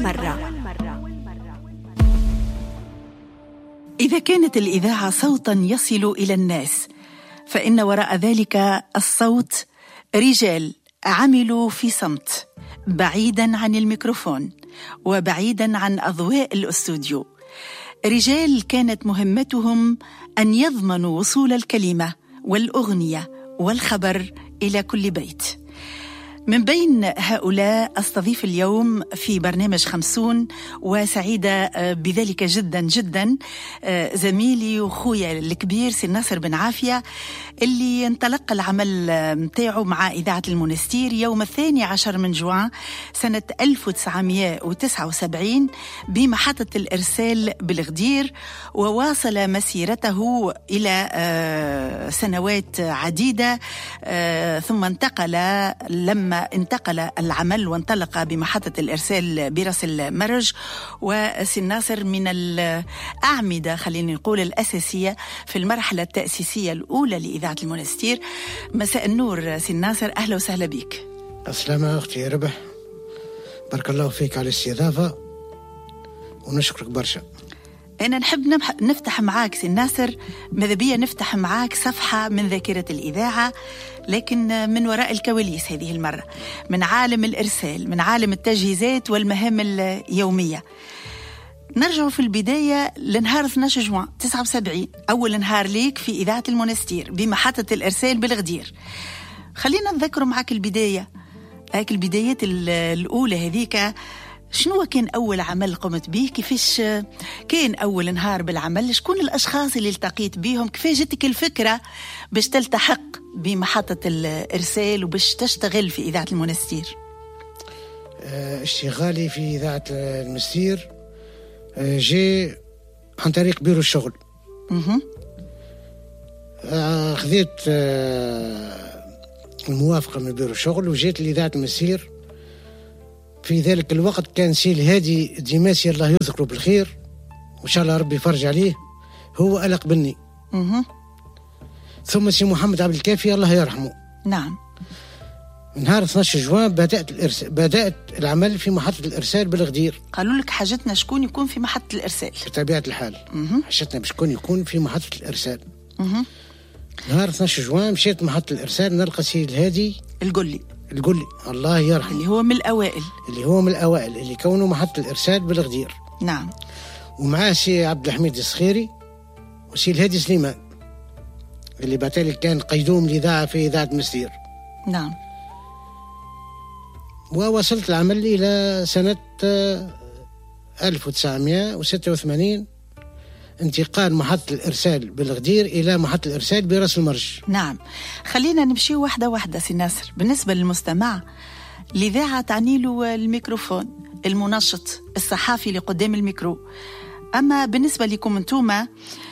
مرة. إذا كانت الإذاعة صوتاً يصل إلى الناس، فإن وراء ذلك الصوت رجال عملوا في صمت، بعيداً عن الميكروفون وبعيداً عن أضواء الاستوديو. رجال كانت مهمتهم أن يضمنوا وصول الكلمة والأغنية والخبر إلى كل بيت. من بين هؤلاء أستضيف اليوم في برنامج 50، وسعيدة بذلك جدا جدا، زميلي وخويا الكبير سي ناصر بن عافية، اللي انطلق العمل متاعه مع إذاعة المونستير يوم 12 من جوان سنة 1979 بمحطة الإرسال بالغدير، وواصل مسيرته إلى سنوات عديدة، ثم لما انتقل العمل وانطلق بمحطة الإرسال برأس المرج. وسي ناصر من الأعمدة، خلينا نقول الأساسية في المرحلة التأسيسية الأولى لإذاعة المونستير. مساء النور سي ناصر، أهلا وسهلا بك. السلامة أختي يا ربح، بارك الله فيك على الاستضافة ونشكرك برشا. أنا نحب نفتح معاك سي ناصر، ماذا بيا نفتح معاك صفحة من ذاكرة الإذاعة، لكن من وراء الكواليس هذه المرة، من عالم الإرسال، من عالم التجهيزات والمهام اليومية. نرجع في البداية لنهار 12 جوان 79، أول نهار ليك في إذاعة المونستير بمحطة الإرسال بالغدير. خلينا نذكر معاك البداية، هاك البدايات الأولى هذيك. شنو كان أول عمل قمت به؟ كيفاش كان أول نهار بالعمل؟ شكون الأشخاص اللي التقيت بيهم؟ كيفاش جتك الفكرة باش تلتحق بمحطة الإرسال وباش تشتغل في إذاعة المونستير؟ اشتغالي في إذاعة المونستير جاء عن طريق بيرو الشغل. خذيت الموافقة من بيرو الشغل وجيت لإذاعة المونستير. في ذلك الوقت كان سي الهادي ديماسي الله يذكره بالخير وإن شاء الله ربي يفرج عليه، هو ألق بني. ثم سي محمد عبد الكافي الله يرحمه. نعم. نهار 12 جوان بدأت العمل في محطة الإرسال بالغدير. قالوا لك حاجتنا شكون يكون في محطة الإرسال؟ بطبيعة الحال حاجتنا بشكون يكون في محطة الإرسال. نهار 12 جوان مشيت محطة الإرسال، نلقى سي الهادي القلي الله يرحمه، اللي هو من الأوائل اللي كونوا محطة الإرسال بالغدير. نعم. ومعاه سي عبد الحميد الصخيري وسي الهادي سليمان، اللي بعتالي كان قيدوم الإذاعة في إذاعة المونستير. نعم. ووصلت العمل إلى سنة 1986، انتقال محطة الإرسال بالغدير إلى محطة الإرسال برأس المرج. نعم. خلينا نمشي واحدة واحدة سي ناصر. بالنسبة للمستمع، الإذاعة تعني له الميكروفون، المنشط، الصحافي اللي قدام الميكرو. أما بالنسبة لكم أنتوما،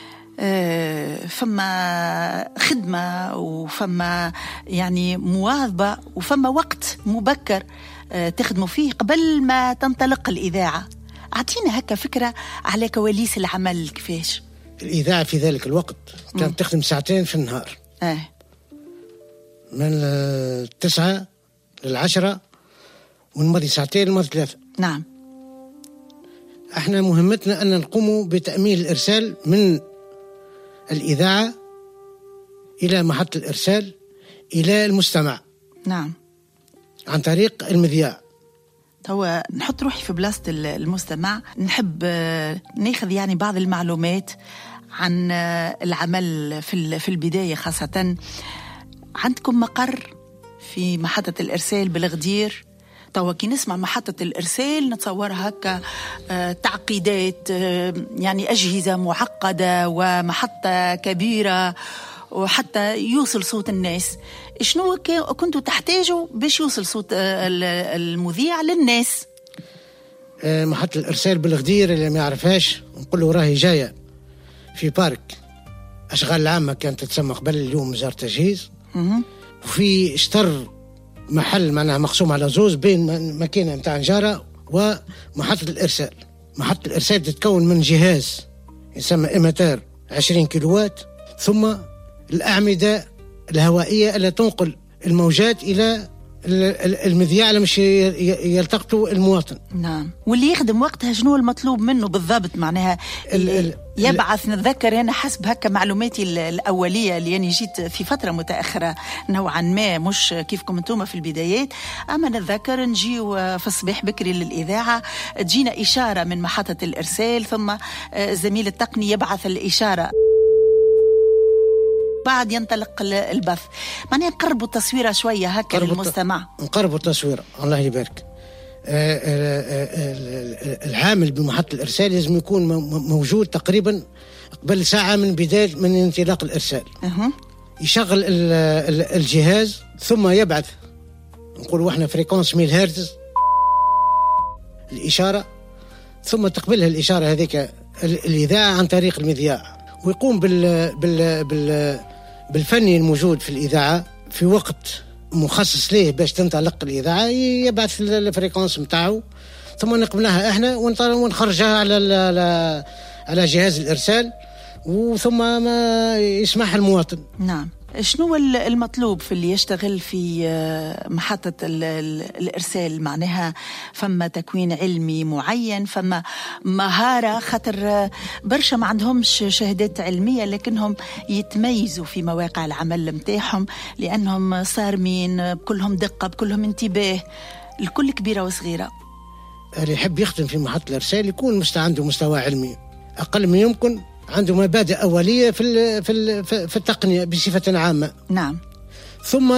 فما خدمة وفما يعني مواظبة وفما وقت مبكر تخدموا فيه قبل ما تنطلق الإذاعة. أعطينا هكا فكرة على كواليس العمل كيفاش. الإذاعة في ذلك الوقت كانت تخدم ساعتين في النهار، من 9 ل10، ونمضي ساعتين ونمضي 3. نعم. احنا مهمتنا أن نقوم بتأمين الإرسال من الإذاعة إلى محطة الإرسال إلى المستمع. نعم. عن طريق المذياع. توا نحط روحي في بلاصة المستمع، نحب ناخذ يعني بعض المعلومات عن العمل في البداية. خاصة عندكم مقر في محطة الإرسال بالغدير. توا كي نسمع محطة الإرسال نتصورها هكا تعقيدات، يعني أجهزة معقدة ومحطة كبيرة وحتى يوصل صوت الناس. شنو كنتوا تحتاجوا باش يوصل صوت المذيع للناس؟ محطة الإرسال بالغدير اللي ما يعرفهاش نقول له راهي جاية في بارك أشغال العامة، كانت تتسمى قبل، اليوم وزارة التجهيز. وفي اشتر محل معناها مقسوم على زوز بين ماكينة متاع نجارة ومحطة الإرسال. محطة الإرسال تتكون من جهاز يسمى إيماتار 20 كيلووات، ثم الأعمدة الهوائية التي تنقل الموجات إلى المذياع مش يلتقطوا المواطن. نعم. واللي يخدم وقتها شنو المطلوب منه بالضبط؟ معناها يبعث. نتذكر أنا حسب هكا معلوماتي الأولية اللي أنا جيت في فترة متأخرة نوعا ما، مش كيفكم أنتم في البدايات، أما نتذكر نجيو في الصباح بكري للإذاعة، تجينا إشارة من محطة الإرسال، ثم زميل التقني يبعث الإشارة، بعد ينطلق البث. معناها نقربوا التصويرة شوية هكا للمستمع. نقربوا التصويرة، الله يبارك. العامل بمحطة الإرسال لازم يكون موجود تقريبا قبل ساعة من انطلاق الإرسال. يشغل الجهاز، ثم يبعث، نقولوا احنا فريكونس 1000 هرتز الإشارة، ثم تقبلها الإشارة هذيك الإذاعة عن طريق المذياع، ويقوم بالفني الموجود في الإذاعة في وقت مخصص ليه باش تنطلق الإذاعة، يبعث الفريكونس متاعه، ثم نقبلها احنا ونخرجها على جهاز الإرسال، وثم ما يسمعها المواطن. نعم. شنو المطلوب في اللي يشتغل في محطة الإرسال؟ معناها فما تكوين علمي معين، فما مهارة، خاطر برشا ما عندهمش شهادات علمية لكنهم يتميزوا في مواقع العمل متاعهم لأنهم صارمين، بكلهم دقة، بكلهم انتباه، الكل كبيرة وصغيرة. اللي يحب يخدم في محطة الإرسال يكون عنده مستوى علمي أقل ما يمكن، عنده مبادئ أولية في التقنية بصفة عامة. نعم. ثم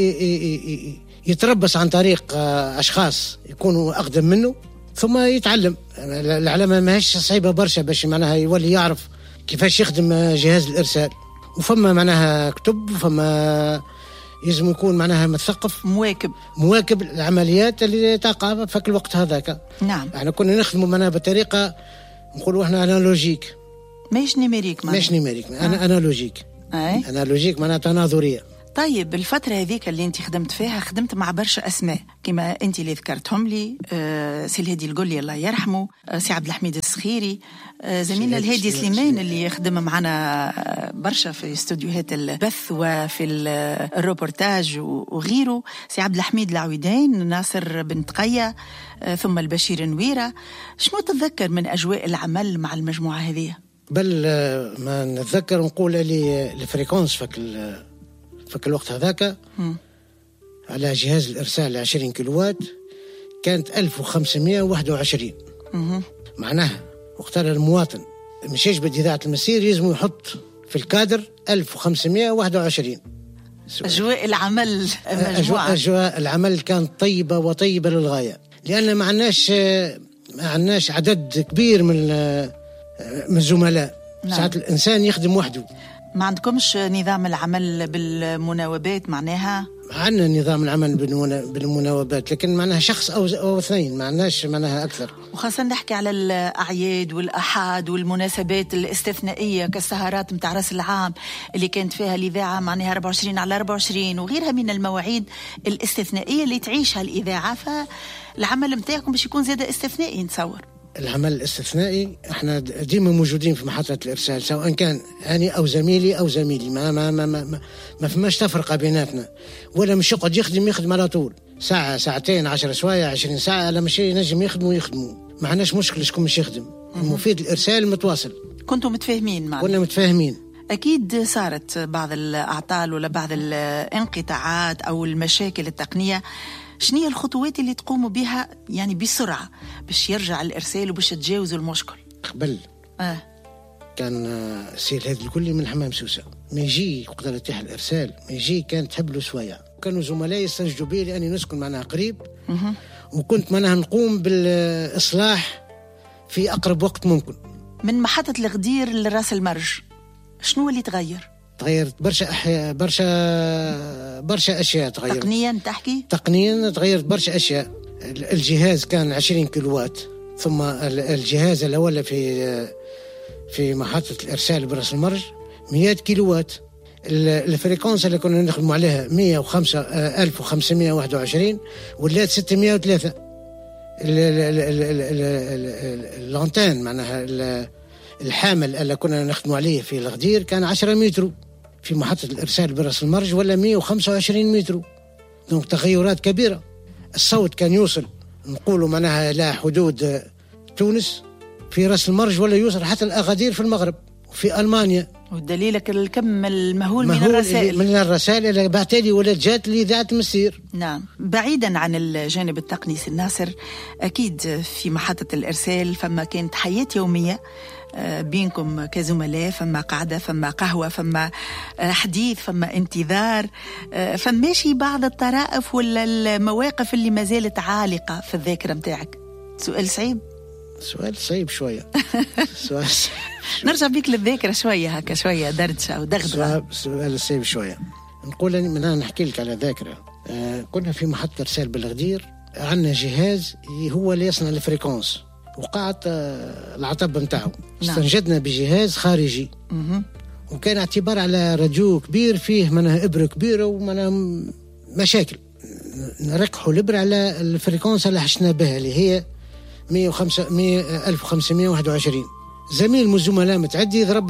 يتربص عن طريق أشخاص يكونوا أقدم منه، ثم يتعلم. العلامة ماهيش صعيبة برشا باش معناها يولي يعرف كيفاش يخدم جهاز الإرسال، وفما معناها كتب، وفما يلزم يكون معناها مثقف، مواكب العمليات اللي تقع في الوقت هذاك. نعم. احنا كنا نخدموا معناها بطريقة نقولوا احنا انالوجيك، ماهيش نيميريك. انالوجيك. انالوجيك معناها تناظرية. طيب الفترة هذيك اللي انت خدمت فيها، خدمت مع برشا أسماء كما انت اللي ذكرتهم لي، سي الهادي القلي الله يرحمه، سي عبد الحميد السخيري، زميلنا الهادي سليمان اللي يخدم معنا برشا في استوديوهات البث وفي الروبورتاج وغيره، سي عبد الحميد العويدين، ناصر بن تقية، ثم البشير نويرة. شنو تتذكر من أجواء العمل مع المجموعة هذه؟ بل ما نتذكر نقول لي الفريكونس فك الوقت هذاك على جهاز الإرسال 20 كيلوات كانت 1521. معناها وقتها المواطن مش يجبد إذاعة المسير يلزم يحط في الكادر 1521. أجواء العمل أجواء العمل كانت طيبة للغاية، لأن ما عندناش عدد كبير من الزملاء. نعم. ساعات الإنسان يخدم وحده. ما عندكمش نظام العمل بالمناوبات؟ معناها عندنا نظام العمل بالمناوبات، لكن معناها شخص أو اثنين، ما عندناش معناها أكثر. وخاصة نحكي على الأعياد والأحاد والمناسبات الاستثنائية كالسهرات متاع رأس العام اللي كانت فيها الإذاعة معناها 24/24 وغيرها من المواعيد الاستثنائية اللي تعيشها الإذاعة، فالعمل متاعكم باش يكون زيادة استثنائي نتصور. العمل الاستثنائي احنا ديما موجودين في محطة الإرسال، سواء كان أنا أو زميلي ما فماش تفرقة بيناتنا، ولا مش يقعد يخدم على طول ساعة ساعتين 10 سوايع 20 ساعة، لا مش ينجم يخدموا. ما عندناش مشكلة شكون مش يخدم، المفيد الإرسال متواصل. كنتم متفاهمين معنا؟ كنا متفاهمين. أكيد صارت بعض الأعطال ولا بعض الانقطاعات أو المشاكل التقنية، شنو هي الخطوات اللي تقوموا بها يعني بسرعة باش يرجع الإرسال وباش تجاوزوا المشكل؟ قبل كان السي الهادي الكلي من حمام سوسة، ما يجي وقت يتيح الإرسال ما يجي كانت تحب له سوايع، كانوا زملائي يستنجدوا بي لأني نسكن معناها قريب، وكنت معناها نقوم بالإصلاح في أقرب وقت ممكن. من محطة الغدير لراس المرج شنو اللي تغيرت برشا أشياء تغيرت. تقنيا تغيرت برشا أشياء. الجهاز كان 20 كيلوات، ثم الجهاز الأول في محطة الإرسال براس المرج 100 كيلوات. الفريكونس اللي كنا نخدم عليها 105 1521 ولات 603. اللانتين معناها الحامل اللي كنا نخدم عليه في الغدير كان 10 متر، في محطة الإرسال براس المرج ولا 125 متر، دونك تغيرات كبيرة. الصوت كان يوصل نقولوا معناها إلى حدود تونس في راس المرج، ولا يوصل حتى الأغادير في المغرب وفي ألمانيا. ودليلك الكم المهول من الرسائل، من الرسائل اللي بعتالي ولا جات لإذاعة المسير. نعم. بعيدا عن الجانب التقني سي ناصر، أكيد في محطة الإرسال فما كانت حياة يومية بينكم كزملاء، فما قعدة، فما قهوة، فما حديث، فما انتظار، فماشي بعض الطرائف ولا المواقف اللي ما زالت عالقة في الذاكرة متاعك؟ سؤال صعيب. سؤال صعيب شوية. سؤال نرجع بيك للذاكرة شوية هكا، شوية دردشة أو دغدغة. سؤال صعيب شوية. نقول من هنا نحكي لك على ذاكرة. كنا في محطة إرسال بالغدير، عندنا جهاز هو اللي يصنع الفريكونس، وقعت العطب نتاعو. استنجدنا بجهاز خارجي، وكان اعتبار على راديو كبير فيه منها إبرة كبيرة ومنها مشاكل. نركحوا الإبرة على الفريكونس اللي حشنا بها اللي هي 1521. زميل من الزملاء متعدي يضرب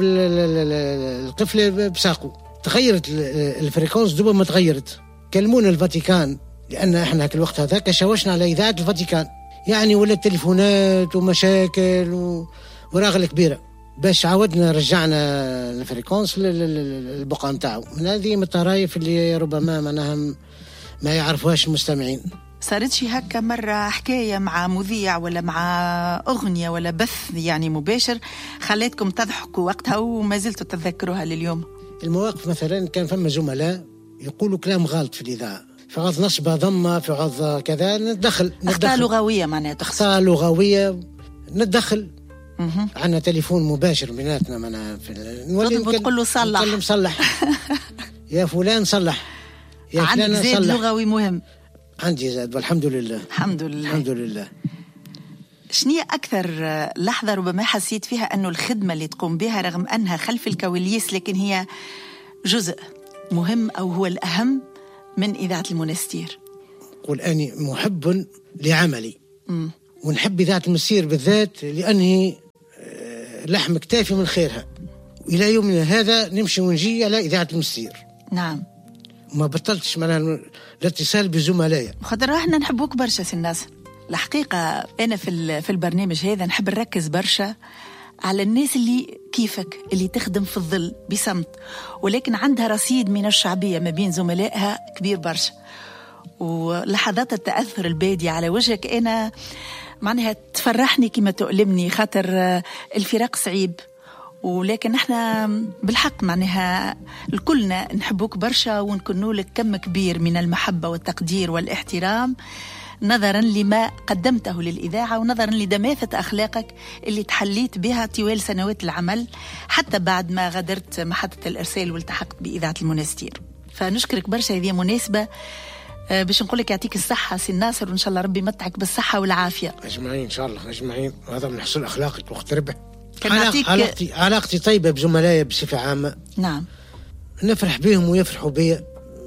القفلة بساقه، تغيرت الفريكونس دوبا ما تغيرت. كلمونا الفاتيكان، لأن احنا في الوقت هذاك شوشنا على إذاعة الفاتيكان، يعني ولا تليفونات ومشاكل وراغلة كبيرة. باش عاودنا رجعنا الفريكونس للبقعة متاعه. من هذه من الطرايف اللي ربما معناها ما يعرفوهاش المستمعين. صارت شي هكا مرة حكاية مع مذيع ولا مع أغنية ولا بث يعني مباشر خليتكم تضحكوا وقتها وما زلتوا تتذكروها لليوم؟ المواقف مثلا كان فما زملاء يقولوا كلام غلط في الإذاعة، في عوض نصبة ضمة، في عوض كذا ندخل أخطاء لغوية، معناتها أخطاء لغوية ندخل. عندنا تليفون مباشر بيناتنا، معنا تقول له صلح يا فلان صلح، يا فلان عندك زاد لغوي مهم. عندي زاد والحمد لله. الحمد لله. الحمد لله. شنية أكثر لحظة ربما حسيت فيها أنه الخدمة اللي تقوم بها رغم أنها خلف الكواليس لكن هي جزء مهم أو هو الأهم من إذاعة المنستير؟ قل أني محب لعملي، ونحب إذاعة المنستير بالذات لأنه لحم كتافي من خيرها، وإلى يومنا هذا نمشي ونجي على إذاعة المنستير. نعم. ما بطلتش معنا الاتصال بزملائي، خاطر احنا نحبوك برشا سي الناس. الحقيقة أنا في البرنامج هذا نحب نركز برشا على الناس اللي كيفك، اللي تخدم في الظل بصمت ولكن عندها رصيد من الشعبية ما بين زملائها كبير برشا، ولحظات التأثر البادي على وجهك أنا معناها تفرحني كما تؤلمني، خاطر الفراق صعيب، ولكن احنا بالحق معناها الكلنا نحبوك برشا ونكونوا لك كم كبير من المحبة والتقدير والاحترام نظرا لما قدمته للإذاعة ونظرا لدماثة أخلاقك اللي تحليت بها طوال سنوات العمل حتى بعد ما غادرت محطة الإرسال والتحقت بإذاعة المنستير. فنشكرك برشا، هذه مناسبة باش نقولك يعطيك الصحة سي ناصر، وإن شاء الله ربي يمتعك بالصحة والعافية أجمعين إن شاء الله أجمعين، وهذا من حسن أخلاقك وقت ربح. علاقتي طيبة بزملائي بصفة عامة. نعم. نفرح بهم ويفرحوا بي،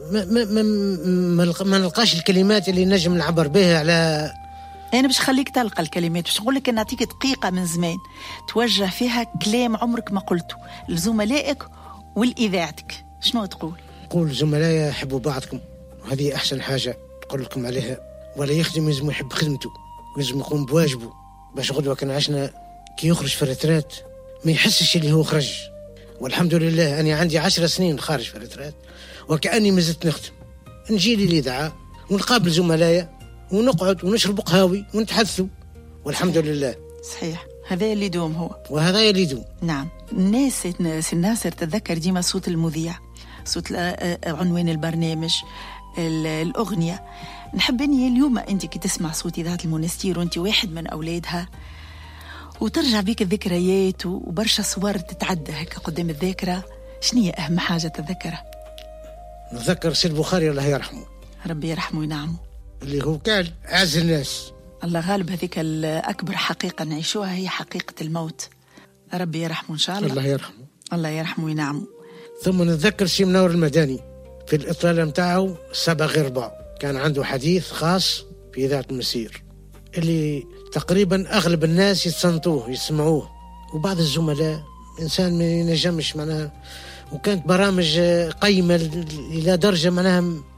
ما نلقاش الكلمات اللي نجم نعبر بها على. أنا باش خليك تلقى الكلمات، باش نقول لك أن نعطيك دقيقة من زمان توجه فيها كلام عمرك ما قلته لزملائك والإذاعتك. شنو تقول؟ قول زملائي يحبوا بعضكم، وهذه أحسن حاجة تقول لكم عليها. ولا يخدم لازم يحب خدمته ولازم يقوم بواجبه، باش غدوة كان عشنا كي يخرج في الريترات ما يحسش اللي هو خرج. والحمد لله أنا عندي 10 سنين خارج في الريترات وكأني ما زلت نخدم. نجي لي الإذاعة ونقابل زملائي ونقعد ونشرب قهاوي ونتحدثوا والحمد لله. صحيح، هذا اللي يدوم هو، وهذا اللي يدوم. نعم. الناس سي ناصر تتذكر ديما صوت المذيع، صوت عنوان البرنامج، الأغنية. نحب أني اليوم أنت كي تسمع صوت إذاعة المنستير وأنت واحد من أولادها وترجع بيك الذكريات وبرشا صور تتعدى هكا قدام الذاكرة، شنية أهم حاجة تتذكرها؟ نتذكر سيد البخاري الله يرحمه، ربي يرحمه وينعمه، اللي هو كان أعز الناس. الله غالب، هذيك الأكبر حقيقة نعيشوها هي حقيقة الموت، ربي يرحمه إن شاء الله. الله يرحمه. الله يرحمه وينعمه. ثم نتذكر سي منور المدني في الإطلالة متاعه 7/4 كان عنده حديث خاص في إذاعة المسير اللي تقريبا أغلب الناس يتصنتوه يسمعوه، وبعض الزملاء إنسان ما ينجمش معناها. وكانت برامج قيمة إلى درجة معناها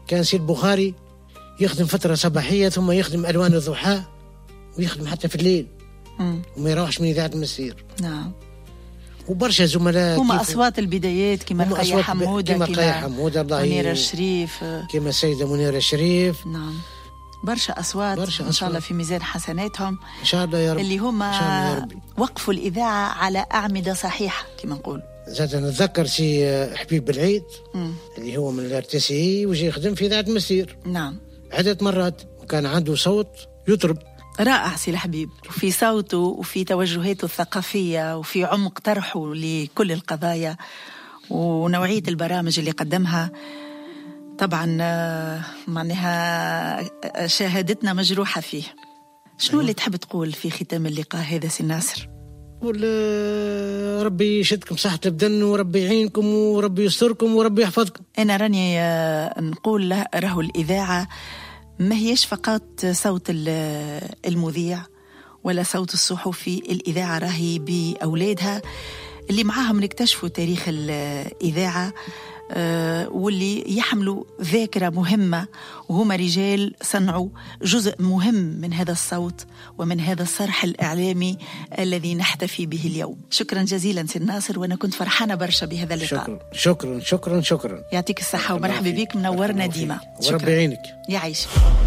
كان سي البخاري يخدم فترة صباحية ثم يخدم ألوان الضحى ويخدم حتى في الليل وما يروحش من إذاعة المسير. نعم. وبرشا زملاء هما أصوات البدايات كما رقية حمودة، كما منيرة الشريف، كما السيدة منيرة الشريف. نعم، برشا أصوات إن شاء الله في ميزان حسناتهم إن شاء الله يا رب، اللي هما وقفوا الإذاعة على أعمدة صحيحة كما نقول. زاد نتذكر سي حبيب العيد اللي هو من الارتسي وجي يخدم في إذاعة المسير. نعم، عدة مرات، وكان عنده صوت يطرب رائع سي الحبيب، وفي صوته وفي توجهاته الثقافية وفي عمق طرحه لكل القضايا ونوعية البرامج اللي قدمها. طبعا معناها شهادتنا مجروحة فيه. شنو اللي تحب تقول في ختام اللقاء هذا سي ناصر؟ قول ربي يشدكم صحة البدن وربي يعينكم وربي يستركم وربي يحفظكم. أنا راني نقول راهو الإذاعة ما هيش فقط صوت المذيع ولا صوت الصحفي، الإذاعة راهي بأولادها اللي معاهم نكتشفوا تاريخ الإذاعة واللي يحملوا ذاكرة مهمة، وهما رجال صنعوا جزء مهم من هذا الصوت ومن هذا الصرح الإعلامي الذي نحتفي به اليوم. شكرا جزيلا سي ناصر، وأنا كنت فرحانة برشا بهذا اللقاء. شكرا شكرا شكرا شكرا. يعطيك الصحة ومرحبا بك، منورنا ديما. وربي يعينك. يعيش.